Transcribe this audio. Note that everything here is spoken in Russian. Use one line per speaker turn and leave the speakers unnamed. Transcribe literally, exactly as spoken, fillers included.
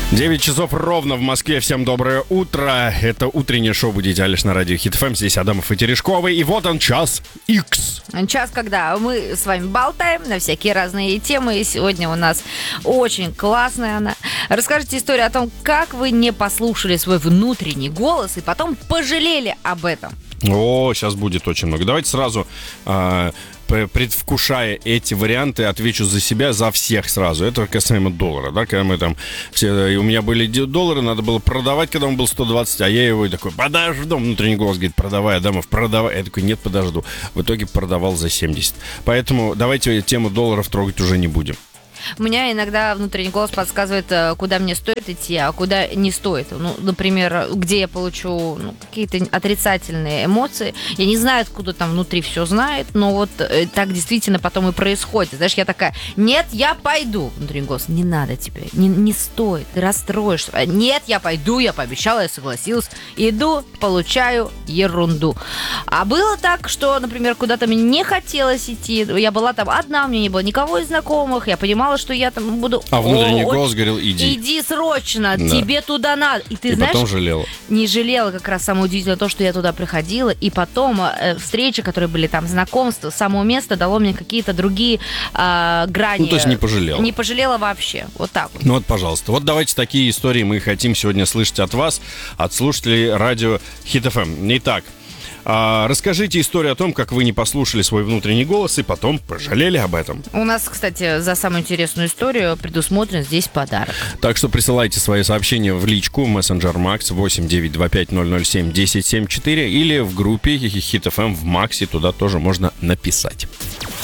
девять часов ровно в Москве. Всем доброе утро. Это утреннее шоу «Будите Алиш» на радио Хит эф эм. Здесь Адамов и Терешковый. И вот он, час Икс.
Час, когда мы с вами болтаем на всякие разные темы. И сегодня у нас очень классная она. Расскажите историю о том, как вы не послушали свой внутренний голос и потом пожалели об этом.
О, сейчас будет очень много. Давайте сразу... А... предвкушая эти варианты, отвечу за себя, за всех сразу. Это касаемо доллара, да, когда мы там все, у меня были доллары, надо было продавать, когда он был сто двадцать, а я его такой, подожду, внутренний голос говорит, продавай, Адамов, продавай. Я такой, нет, подожду. В итоге продавал за семьдесят. Поэтому давайте тему долларов трогать уже не будем.
У меня иногда внутренний голос подсказывает, куда мне стоит идти, а куда не стоит. Ну, например, где я получу ну, какие-то отрицательные эмоции. Я не знаю, откуда там внутри все знает, но вот э, так действительно потом и происходит. Знаешь, я такая, нет, я пойду. Внутренний голос, не надо тебе, не, не стоит, ты расстроишься. Нет, я пойду, я пообещала, я согласилась. Иду, получаю ерунду. А было так, что, например, куда-то мне не хотелось идти. Я была там одна, у меня не было никого из знакомых, я понимала, что я там буду...
А внутренний
О,
голос говорил, иди.
Иди срочно,
да.
тебе туда надо. И ты
и
знаешь...
потом жалела.
Не жалела, как раз самое удивительное то, что я туда приходила, и потом э, встречи, которые были там, знакомства, само место дало мне какие-то другие э, грани.
Ну, то есть не пожалела.
Не пожалела вообще. Вот так вот.
Ну вот, пожалуйста. Вот давайте такие истории мы хотим сегодня слышать от вас, от слушателей радио Хит эф эм. Итак, расскажите историю о том, как вы не послушали свой внутренний голос и потом пожалели об этом.
У нас, кстати, за самую интересную историю предусмотрен здесь подарок.
Так что присылайте свои сообщения в личку в мессенджер Макс восемь девять два пять ноль ноль семь десять семь четыре или в группе Хит эф эм в Максе, туда тоже можно написать.